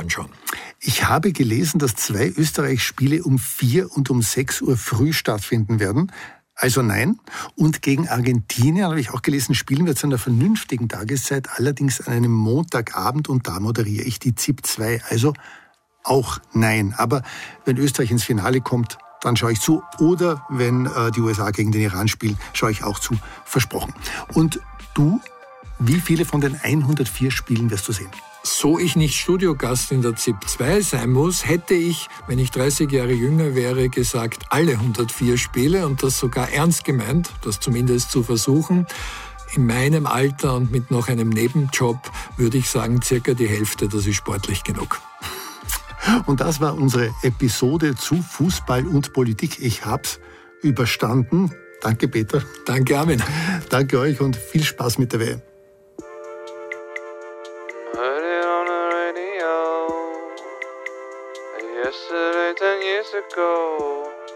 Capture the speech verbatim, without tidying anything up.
anschauen. Ich habe gelesen, dass zwei Österreich-Spiele um vier und um sechs Uhr früh stattfinden werden. Also nein. Und gegen Argentinien, habe ich auch gelesen, spielen wir zu einer vernünftigen Tageszeit, allerdings an einem Montagabend, und da moderiere ich die Z I P zwei. Also auch nein. Aber wenn Österreich ins Finale kommt, dann schaue ich zu. Oder wenn äh, die U S A gegen den Iran spielen, schaue ich auch zu. Versprochen. Und du, wie viele von den hundertvier Spielen wirst du sehen? So ich nicht Studiogast in der Z I P zwei sein muss, hätte ich, wenn ich dreißig Jahre jünger wäre, gesagt, alle hundertvier Spiele und das sogar ernst gemeint, das zumindest zu versuchen. In meinem Alter und mit noch einem Nebenjob würde ich sagen, circa die Hälfte, das ist sportlich genug. Und das war unsere Episode zu Fußball und Politik. Ich hab's überstanden. Danke, Peter. Danke, Armin. Danke euch und viel Spaß mit der W M. Yesterday, ten years ago.